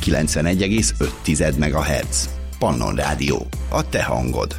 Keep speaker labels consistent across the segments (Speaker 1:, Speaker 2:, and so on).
Speaker 1: 91,5 MHz. Pannon Rádió, a te hangod.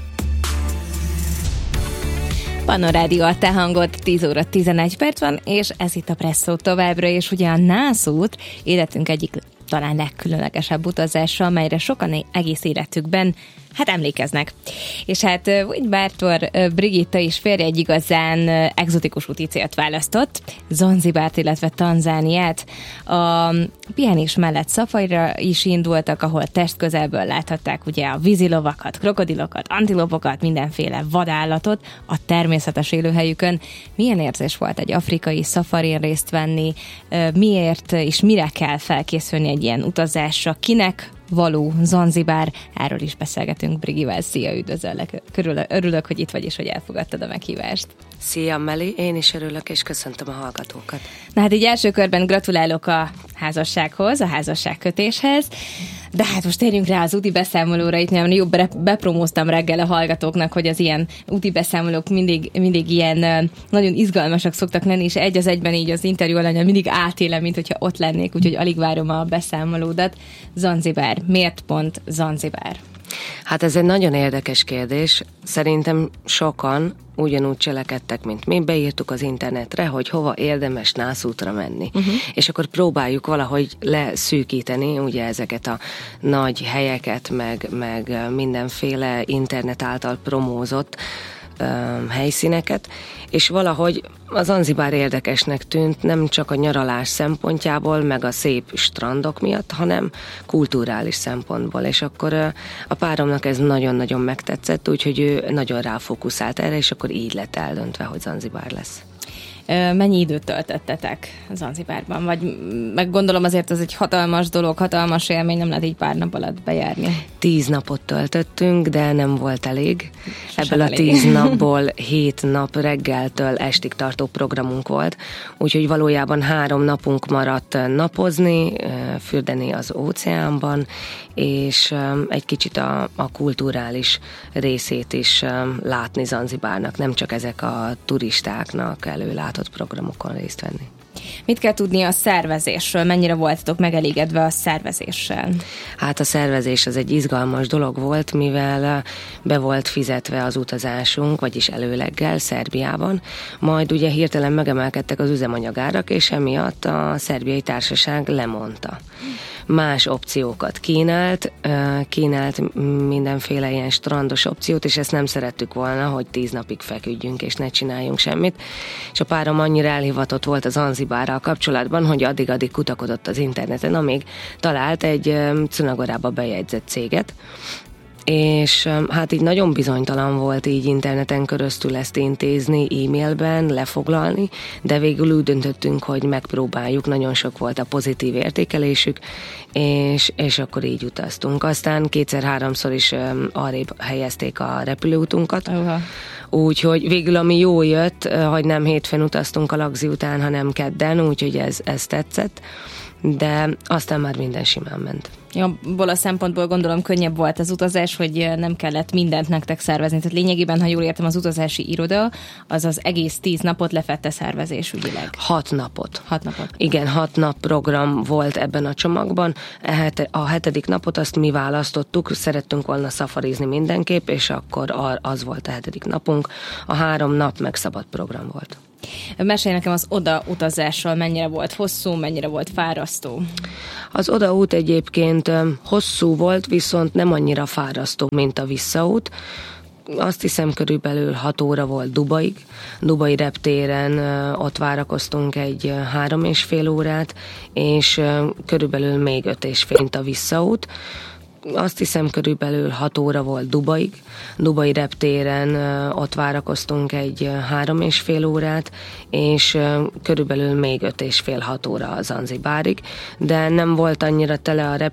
Speaker 2: Pannon Rádió, a te hangod, 10 óra 11 perc van, és ez itt a Presszó továbbra, és ugye a nászút életünk egyik talán legkülönlegesebb utazása, amelyre sokan egész életükben emlékeznek. És úgy Bártor Brigitta is férje egy igazán egzotikus úti célt választott, Zanzibárt, illetve Tanzániát. A pihenés mellett szafarira is indultak, ahol testközelből láthatták ugye a vízilovakat, krokodilokat, antilopokat, mindenféle vadállatot a természetes élőhelyükön. Milyen érzés volt egy afrikai szafarin részt venni, miért és mire kell felkészülni egy ilyen utazásra, kinek való Zanzibár? Erről is beszélgetünk Brigivel. Szia, üdvözöllek. Örülök, hogy itt vagy, és hogy elfogadtad a meghívást.
Speaker 3: Szia, Meli, én is örülök, és köszöntöm a hallgatókat.
Speaker 2: Na így első körben gratulálok a házassághoz, a házasságkötéshez, de most térjünk rá az úti beszámolóra. Itt nem jobb bepromóztam reggel a hallgatóknak, hogy az ilyen úti beszámolók mindig ilyen nagyon izgalmasak szoktak lenni, és egy az egyben így az interjú alanya mindig átélem, mint hogyha ott lennék, úgyhogy alig várom a beszámolódat. Zanzibár. Miért pont Zanzibár?
Speaker 3: Ez egy nagyon érdekes kérdés. Szerintem sokan ugyanúgy cselekedtek, mint mi. Beírtuk az internetre, hogy hova érdemes nászútra menni. És akkor próbáljuk valahogy leszűkíteni ugye ezeket a nagy helyeket, meg mindenféle internet által promózott helyszíneket, és valahogy az Zanzibár érdekesnek tűnt, nem csak a nyaralás szempontjából, meg a szép strandok miatt, hanem kulturális szempontból, és akkor a páromnak ez nagyon-nagyon megtetszett, úgyhogy ő nagyon ráfókuszált erre, és akkor így lett eldöntve, hogy Zanzibár lesz.
Speaker 2: Mennyi időt töltöttetek Zanzibárban? Vagy meg gondolom azért ez egy hatalmas dolog, hatalmas élmény, nem lehet így pár nap alatt bejárni.
Speaker 3: 10 napot töltöttünk, de nem volt elég. Ebből a 10 napból 7 nap reggeltől estig tartó programunk volt, úgyhogy valójában 3 napunk maradt napozni, fürdeni az óceánban, és egy kicsit a kulturális részét is látni Zanzibárnak, nem csak ezek a turistáknak előlátott programokon részt venni.
Speaker 2: Mit kell tudni a szervezésről? Mennyire voltatok megelégedve a szervezéssel?
Speaker 3: A szervezés az egy izgalmas dolog volt, mivel be volt fizetve az utazásunk, vagyis előleggel Szerbiában, majd ugye hirtelen megemelkedtek az üzemanyagárak, és emiatt a szerbiai társaság lemondta. Más opciókat kínált mindenféle ilyen strandos opciót, és ezt nem szerettük volna, hogy 10 napig feküdjünk, és ne csináljunk semmit. És a párom annyira elhivatott volt az Zanzibárral kapcsolatban, hogy addig kutakodott az interneten, amíg talált egy Cunagorába bejegyzett céget, és így nagyon bizonytalan volt így interneten köröztül ezt intézni, e-mailben, lefoglalni, de végül úgy döntöttünk, hogy megpróbáljuk, nagyon sok volt a pozitív értékelésük, és akkor így utaztunk. Aztán 2-3-szor is arrébb helyezték a repülőutunkat, úgyhogy végül ami jó jött, hogy nem hétfőn utaztunk a lagzi után, hanem kedden, úgyhogy ez tetszett, de aztán már minden simán ment.
Speaker 2: Abból a szempontból gondolom könnyebb volt az utazás, hogy nem kellett mindent nektek szervezni. Tehát lényegében, ha jól értem, az utazási iroda, az egész 10 napot lefette szervezésügyileg.
Speaker 3: 6 napot.
Speaker 2: 6 napot.
Speaker 3: Igen, 6 nap program volt ebben a csomagban. A 7. napot azt mi választottuk, szerettünk volna szafarizni mindenképp, és akkor az volt a 7. napunk. A 3 nap meg szabad program volt.
Speaker 2: Mesélj nekem az odautazásról, mennyire volt hosszú, mennyire volt fárasztó?
Speaker 3: Az odaút egyébként hosszú volt, viszont nem annyira fárasztó, mint a visszaút. Azt hiszem körülbelül 6 óra volt Dubaig. Dubai reptéren ott várakoztunk egy 3,5 órát, és körülbelül még 5,5 mint a visszaút. Azt hiszem körülbelül 6 óra volt Dubaig. Dubai reptéren ott várakoztunk egy 3,5 órát, és körülbelül még 5,5-6 óra a Zanzibárig, de nem volt annyira tele a